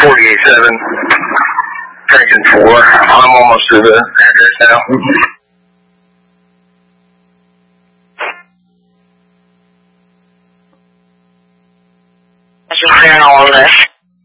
48-7, Section 4. I'm almost to the address now. Section 4 on this.